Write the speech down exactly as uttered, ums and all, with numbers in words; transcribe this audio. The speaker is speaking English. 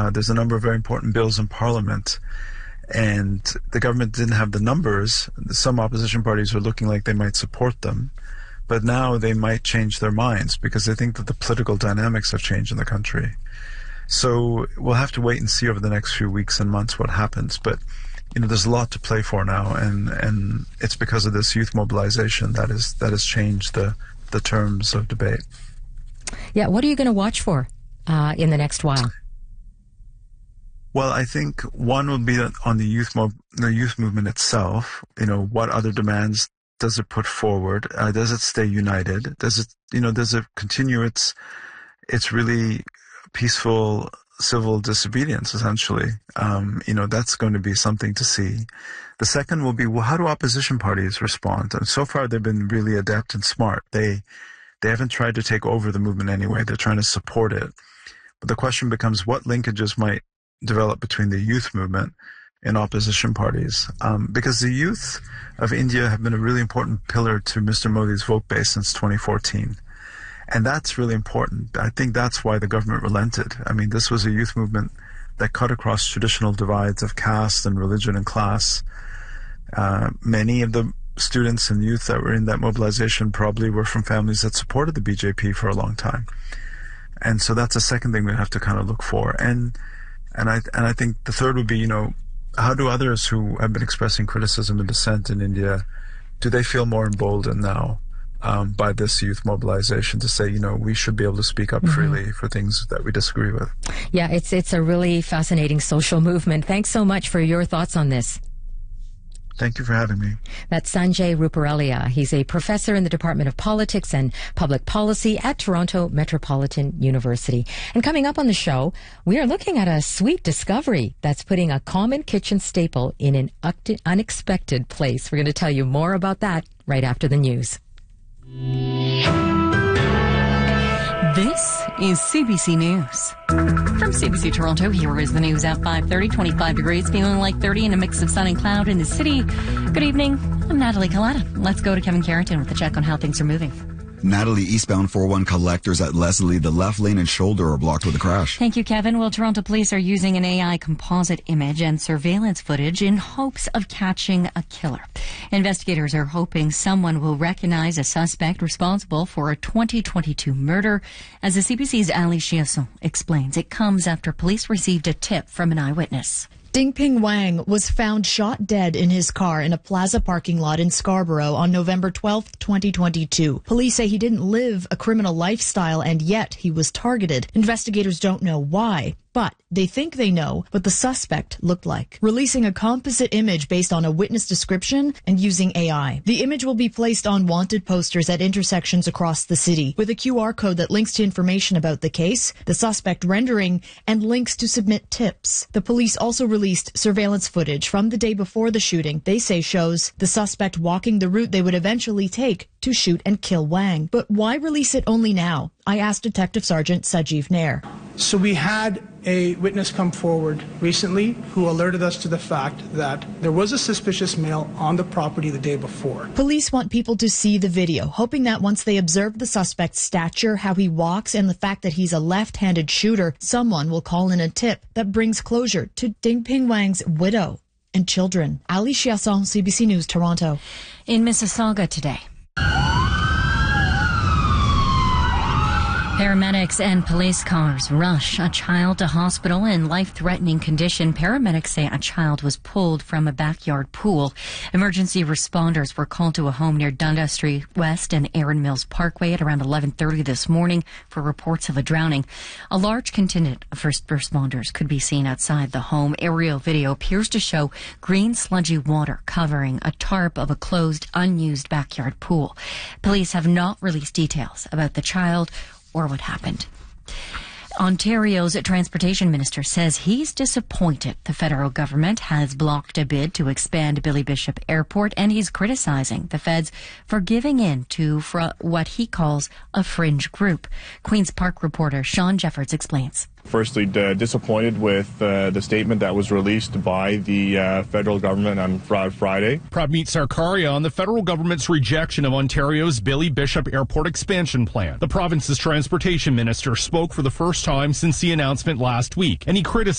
Uh, there's a number of very important bills in Parliament, and the government didn't have the numbers. Some opposition parties were looking like they might support them, but now they might change their minds because they think that the political dynamics have changed in the country. So we'll have to wait and see over the next few weeks and months what happens. But you know, there's a lot to play for now, and, and it's because of this youth mobilization that is that has changed the, the terms of debate. Yeah, what are you going to watch for uh, in the next while? Well, I think one will be on the youth mo- the youth movement itself. You know, what other demands does it put forward? Uh, does it stay united? Does it, you know, does it continue its its really peaceful civil disobedience, essentially? Um, you know, that's going to be something to see. The second will be, well, how do opposition parties respond? And so far, they've been really adept and smart. They they haven't tried to take over the movement anyway. They're trying to support it. But the question becomes, what linkages might develop between the youth movement and opposition parties? Um, because the youth of India have been a really important pillar to Mister Modi's vote base since twenty fourteen. And that's really important. I think that's why the government relented. I mean, this was a youth movement that cut across traditional divides of caste and religion and class. Uh, many of the students and youth that were in that mobilization probably were from families that supported the B J P for a long time. And so that's the second thing we have to kind of look for. And and I and I think the third would be, you know, how do others who have been expressing criticism and dissent in India, do they feel more emboldened now um, by this youth mobilization to say, you know, we should be able to speak up mm-hmm. freely for things that we disagree with? Yeah, it's it's a really fascinating social movement. Thanks so much for your thoughts on this. Thank you for having me. That's Sanjay Ruparelia. He's a professor in the Department of Politics and Public Policy at Toronto Metropolitan University. And coming up on the show, we are looking at a sweet discovery that's putting a common kitchen staple in an unexpected place. We're going to tell you more about that right after the news. This is C B C News. From C B C Toronto, here is the news at five thirty, twenty-five degrees, feeling like thirty and a mix of sun and cloud in the city. Good evening. I'm Natalie Collada. Let's go to Kevin Carrington with a check on how things are moving. Natalie, eastbound four one collectors at Leslie, the left lane and shoulder are blocked with a crash. Thank you, Kevin. Well, Toronto police are using an A I composite image and surveillance footage in hopes of catching a killer. Investigators are hoping someone will recognize a suspect responsible for a twenty twenty-two murder. As the C B C's Ali Chiasson explains, it comes after police received a tip from an eyewitness. Dingping Wang was found shot dead in his car in a plaza parking lot in Scarborough on November twelfth, twenty twenty-two. Police say he didn't live a criminal lifestyle, and yet he was targeted. Investigators don't know why, but they think they know what the suspect looked like, releasing a composite image based on a witness description and using A I. The image will be placed on wanted posters at intersections across the city with a Q R code that links to information about the case, the suspect rendering, and links to submit tips. The police also released surveillance footage from the day before the shooting they say shows the suspect walking the route they would eventually take to shoot and kill Wang. But why release it only now? I asked Detective Sergeant Sajeev Nair. So we had a witness come forward recently who alerted us to the fact that there was a suspicious male on the property the day before. Police want people to see the video, hoping that once they observe the suspect's stature, how he walks, and the fact that he's a left-handed shooter, someone will call in a tip that brings closure to Dingping Wang's widow and children. Ali Chiasson, C B C News, Toronto. In Mississauga today, paramedics and police cars rush a child to hospital in life-threatening condition. Paramedics say a child was pulled from a backyard pool. Emergency responders were called to a home near Dundas Street West and Erin Mills Parkway at around eleven thirty this morning for reports of a drowning. A large contingent of first responders could be seen outside the home. Aerial video appears to show green sludgy water covering a tarp of a closed, unused backyard pool. Police have not released details about the child or what happened. Ontario's transportation minister says he's disappointed the federal government has blocked a bid to expand Billy Bishop Airport, and he's criticizing the feds for giving in to fr- what he calls a fringe group. Queen's Park reporter Sean Jeffords explains. Firstly, uh, disappointed with uh, the statement that was released by the uh, federal government on fr- Friday. Pravneet Sarkaria on the federal government's rejection of Ontario's Billy Bishop Airport expansion plan. The province's transportation minister spoke for the first time since the announcement last week, and he criticized